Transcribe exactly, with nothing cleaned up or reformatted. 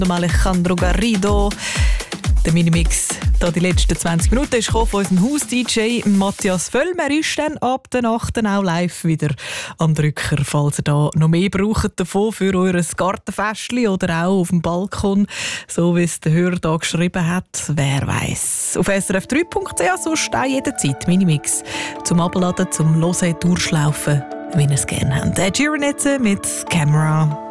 nochmal Alejandro Garrido. Der Minimix, da die letzten zwanzig Minuten, ist von unserem Haus-D J Matthias Völlm. Er ist dann ab der Nacht auch live wieder am Drücker, falls ihr da noch mehr braucht davon für euer Gartenfestchen oder auch auf dem Balkon, so wie es der Hörer da geschrieben hat. Wer weiß. Auf s r f drei punkt c h sonst auch jederzeit Minimix zum Abladen, zum Hören, Durchlaufen, wie ihr es gerne habt. Ed Sheeran mit Camera.